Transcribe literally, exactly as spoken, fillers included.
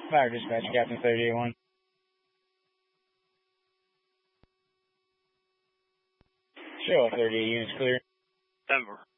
Fire dispatch, Captain thirty-eight one. Show thirty-eight units clear. Denver.